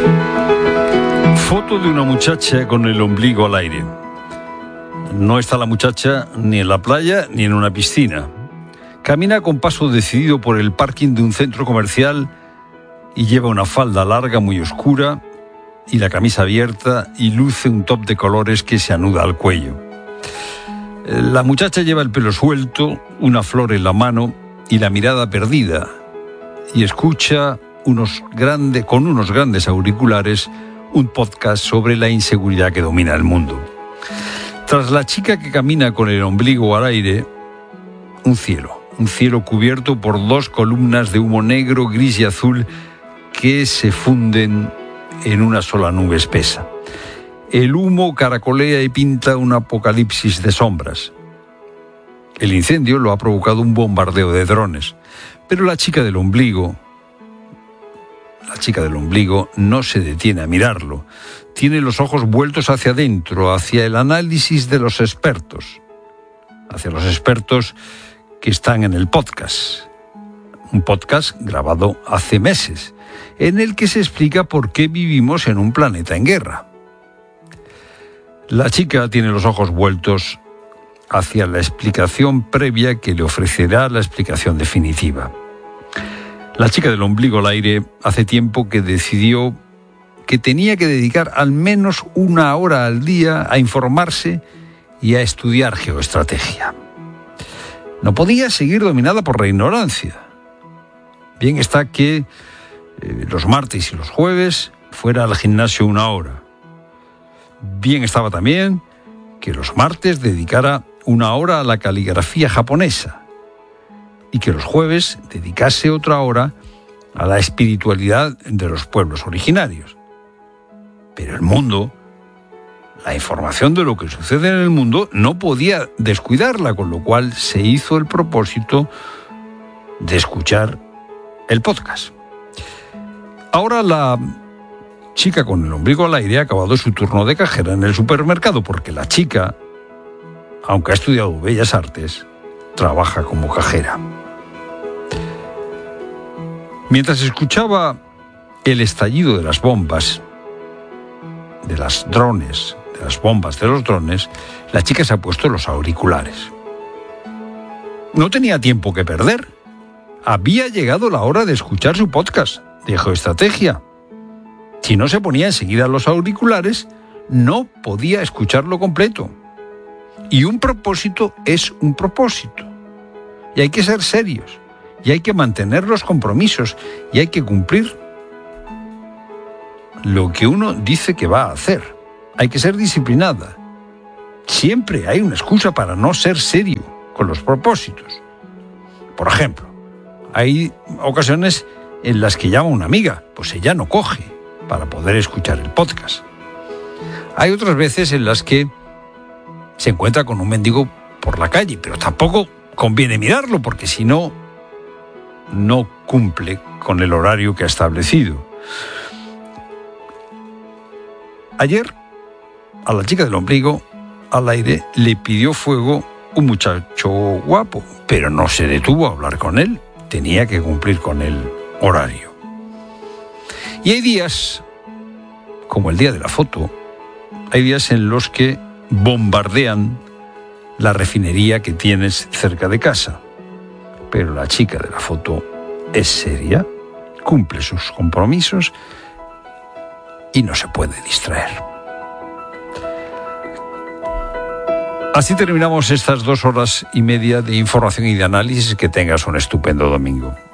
Foto de una muchacha con el ombligo al aire. No está la muchacha ni en la playa ni en una piscina. Camina con paso decidido por el parking de un centro comercial y lleva una falda larga muy oscura y la camisa abierta y luce un top de colores que se anuda al cuello. La muchacha lleva el pelo suelto, una flor en la mano y la mirada perdida y escucha con unos grandes auriculares un podcast sobre la inseguridad que domina el mundo. Tras la chica que camina con el ombligo al aire, un cielo cubierto por dos columnas de humo negro, gris y azul que se funden en una sola nube espesa. El humo caracolea y pinta un apocalipsis de sombras. El incendio lo ha provocado un bombardeo de drones, pero la chica del ombligo no se detiene a mirarlo. Tiene los ojos vueltos hacia adentro, hacia el análisis de los expertos, hacia los expertos que están en el podcast. Un podcast grabado hace meses, en el que se explica por qué vivimos en un planeta en guerra. La chica tiene los ojos vueltos hacia la explicación previa que le ofrecerá la explicación definitiva. La chica del ombligo al aire hace tiempo que decidió que tenía que dedicar al menos 1 hora al día a informarse y a estudiar geoestrategia. No podía seguir dominada por la ignorancia. Bien está que los martes y los jueves fuera al gimnasio 1 hora. Bien estaba también que los martes dedicara 1 hora a la caligrafía japonesa y que los jueves dedicase otra hora a la espiritualidad de los pueblos originarios. Pero el mundo, la información de lo que sucede en el mundo, no podía descuidarla, con lo cual se hizo el propósito de escuchar el podcast. Ahora la chica con el ombligo al aire ha acabado su turno de cajera en el supermercado, porque la chica, aunque ha estudiado Bellas Artes, trabaja como cajera. Mientras escuchaba el estallido de las bombas, de las bombas de los drones, la chica se ha puesto los auriculares. No tenía tiempo que perder. Había llegado la hora de escuchar su podcast de geoestrategia. Si no se ponía enseguida los auriculares, no podía escucharlo completo. Y un propósito es un propósito. Y hay que ser serios. Y hay que mantener los compromisos. Y hay que cumplir lo que uno dice que va a hacer. Hay que ser disciplinada. Siempre hay una excusa para no ser serio con los propósitos. Por ejemplo, hay ocasiones en las que llama una amiga, pues ella no coge para poder escuchar el podcast. Hay otras veces en las que se encuentra con un mendigo por la calle, pero tampoco conviene mirarlo, porque si no, no cumple con el horario que ha establecido. Ayer, a la chica del ombligo al aire le pidió fuego un muchacho guapo, pero no se detuvo a hablar con él. Tenía que cumplir con el horario. Y hay días, como el día de la foto, hay días en los que bombardean la refinería que tienes cerca de casa. Pero la chica de la foto es seria, cumple sus compromisos y no se puede distraer. Así terminamos estas 2 horas y media de información y de análisis. Que tengas un estupendo domingo.